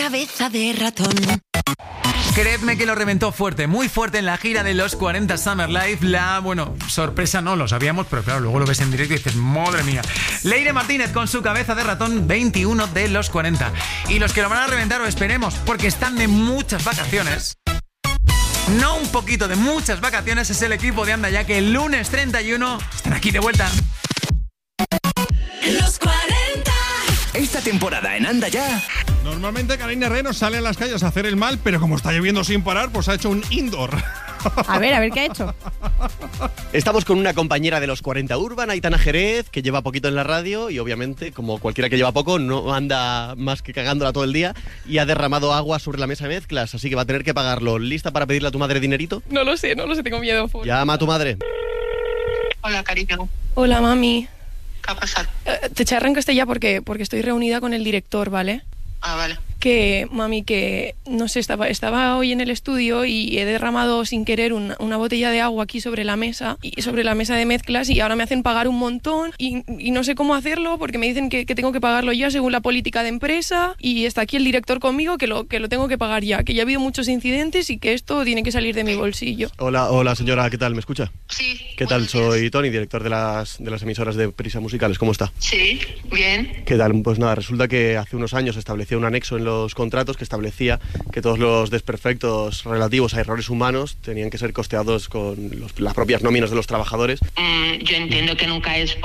Cabeza de ratón. Creedme que lo reventó fuerte, muy fuerte en la gira de los 40 Summer Live. Sorpresa no, lo sabíamos, pero claro, luego lo ves en directo y dices, madre mía. Leire Martínez con su Cabeza de ratón, 21 de los 40. Y los que lo van a reventar, o esperemos, porque están de muchas vacaciones. No un poquito, de muchas vacaciones, es el equipo de Anda Ya, que el lunes 31 están aquí de vuelta. Los 40. Esta temporada en Anda Ya. Normalmente Karina Herrero sale a las calles a hacer el mal, pero como está lloviendo sin parar, pues ha hecho un indoor. A ver qué ha hecho. Estamos con una compañera de los 40 Urban, Aitana Jerez, que lleva poquito en la radio y obviamente, como cualquiera que lleva poco, no anda más que cagándola todo el día y ha derramado agua sobre la mesa de mezclas, así que va a tener que pagarlo. ¿Lista para pedirle a tu madre dinerito? No lo sé, tengo miedo. Llama a tu madre. Hola, cariño. Hola, mami. ¿Qué ha pasado? Te charro en castellano porque estoy reunida con el director, ¿vale? Ah, vale. Que, mami, que no sé, estaba hoy en el estudio y he derramado sin querer una botella de agua aquí sobre la mesa de mezclas, y ahora me hacen pagar un montón y no sé cómo hacerlo porque me dicen que tengo que pagarlo ya según la política de empresa, y está aquí el director conmigo que lo tengo que pagar ya, que ya ha habido muchos incidentes y que esto tiene que salir de mi bolsillo. Hola señora, ¿qué tal? ¿Me escucha? Sí. ¿Qué tal? Soy Tony, director de las emisoras de Prisa Musicales. ¿Cómo está? Sí, bien. ¿Qué tal? Pues nada, resulta que hace unos años estableció un anexo en los contratos que establecía que todos los desperfectos relativos a errores humanos tenían que ser costeados con las propias nóminas de los trabajadores. Yo entiendo que nunca es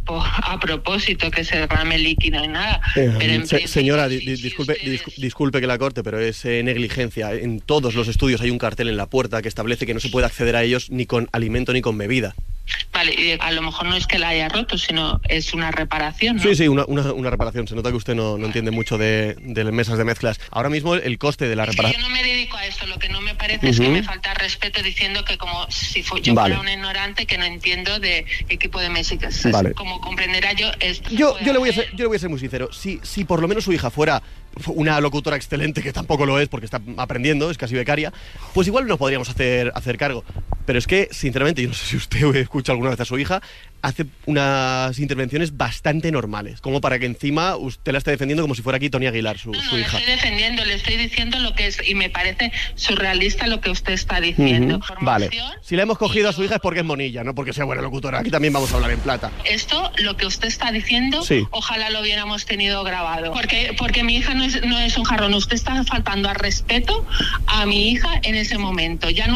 a propósito que se derrame líquido ni nada. Pero señora, disculpe que la corte, pero es negligencia. En todos los estudios hay un cartel en la puerta que establece que no se puede acceder a ellos ni con alimento ni con bebida. Vale, a lo mejor no es que la haya roto, sino es una reparación, ¿no? Sí, una reparación. Se nota que usted no entiende mucho de mesas de mezclas. Ahora mismo el coste de la reparación... Yo no me dedico a esto, lo que no me parece es que me falta respeto diciendo que como si yo fuera un ignorante que no entiendo de equipo de mesas. Vale. Como comprenderá yo... Yo le voy a ser muy sincero. Si por lo menos su hija fuera una locutora excelente, que tampoco lo es porque está aprendiendo, es casi becaria, pues igual nos podríamos hacer cargo. Pero es que, sinceramente, yo no sé si usted escucha alguna vez a su hija, hace unas intervenciones bastante normales, como para que encima usted la esté defendiendo como si fuera aquí Tony Aguilar, su hija. No, estoy defendiendo, le estoy diciendo lo que es, y me parece surrealista lo que usted está diciendo. Vale, si le hemos cogido a su hija es porque es monilla, no porque sea buena locutora. Aquí también vamos a hablar en plata. Esto, lo que usted está diciendo, sí. Ojalá lo hubiéramos tenido grabado. Porque mi hija no es un jarrón. Usted está faltando al respeto a mi hija en ese momento. Ya no